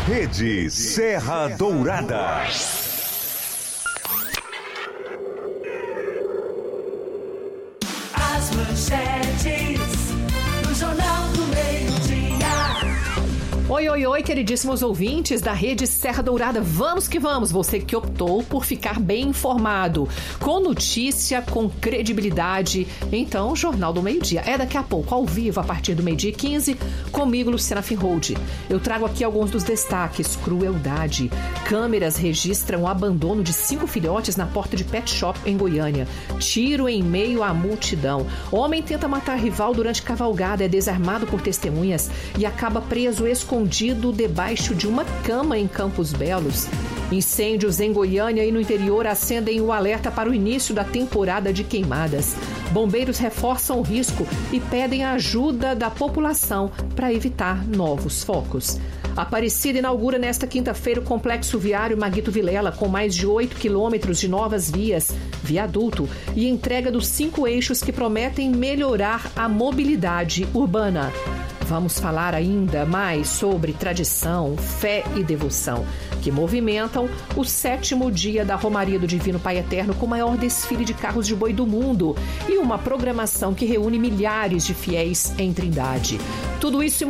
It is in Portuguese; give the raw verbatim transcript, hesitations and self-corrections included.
Rede Serra Dourada. As manchetes do Jornal do Meio-Dia. Oi, oi, oi, queridíssimos ouvintes da Rede Serra Dourada. Vamos que vamos, você que optou por ficar bem informado, com notícia, com credibilidade. Então, Jornal do Meio-Dia é daqui a pouco, ao vivo, a partir do meio-dia e quinze, comigo, Luciana Finhold. Eu trago aqui alguns dos destaques. Crueldade. Câmeras registram o abandono de cinco filhotes na porta de pet shop em Goiânia. Tiro em meio à multidão. Homem tenta matar rival durante cavalgada, é desarmado por testemunhas e acaba preso escondido debaixo de uma cama em Campos Belos. Incêndios em Goiânia e no interior acendem o alerta para o início da temporada de queimadas. Bombeiros reforçam o risco e pedem a ajuda da população para evitar novos focos. Aparecida inaugura nesta quinta-feira o complexo viário Maguito Vilela, com mais de oito quilômetros de novas vias, viaduto e entrega dos cinco eixos que prometem melhorar a mobilidade urbana. Vamos falar ainda mais sobre tradição, fé e devoção, que movimentam o sétimo dia da Romaria do Divino Pai Eterno, com o maior desfile de carros de boi do mundo e uma programação que reúne milhares de fiéis em Trindade. Tudo isso e